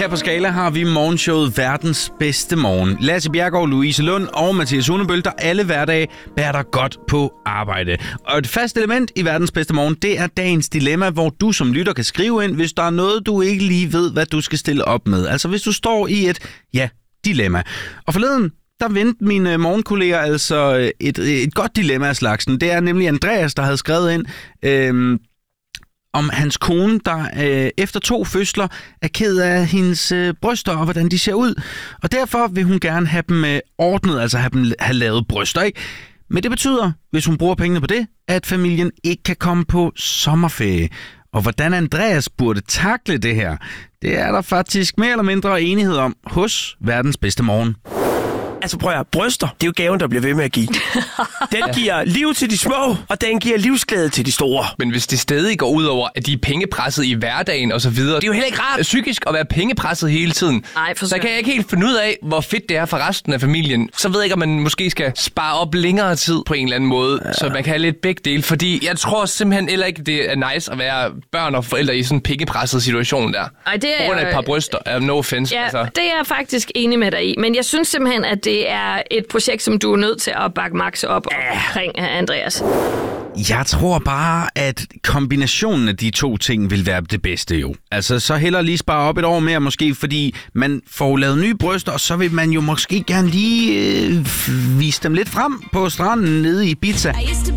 Her på Skala har vi morgenshowet Verdens Bedste Morgen. Lasse Bjergård, Louise Lund og Mathias Hunebøl, der alle hverdage bærer dig godt på arbejde. Og et fast element i Verdens Bedste Morgen, det er dagens dilemma, hvor du som lytter kan skrive ind, hvis der er noget, du ikke lige ved, hvad du skal stille op med. Altså hvis du står i et dilemma. Og forleden, der vendte mine morgenkolleger altså et godt dilemma af slagsen. Det er nemlig Andreas, der havde skrevet ind om hans kone, der efter 2 fødsler er ked af hendes bryster og hvordan de ser ud. Og derfor vil hun gerne have dem ordnet, altså have lavet bryster, ikke? Men det betyder, hvis hun bruger pengene på det, at familien ikke kan komme på sommerferie. Og hvordan Andreas burde takle det her, det er der faktisk mere eller mindre enighed om hos Verdens Bedste Morgen. Altså prøv at bryster, det er jo gaven, der bliver ved med at give. Den giver liv til de små, og den giver livsglæde til de store. Men hvis det stadig går ud over, at de er pengepresset i hverdagen og så videre, det er jo heller ikke rart psykisk at være pengepresset hele tiden. Nej, for så kan jeg ikke helt finde ud af, hvor fedt det er for resten af familien. Så ved jeg ikke, om man måske skal spare op længere tid på en eller anden måde, så man kan have lidt begge dele. Fordi jeg tror simpelthen heller ikke, det er nice at være børn og forældre i sådan en pengepresset situation der. Ej, det er på grund af et par bryster. No offense. Ja, altså. det er jeg faktisk enig med dig i. Men jeg synes simpelthen, at det er et projekt, som du er nødt til at bakke Max op omkring, Andreas. Jeg tror bare, at kombinationen af de 2 ting vil være det bedste jo. Altså, så hellere lige spare op et år mere måske, fordi man får lavet nye bryster, og så vil man jo måske gerne lige vise dem lidt frem på stranden nede i Ibiza.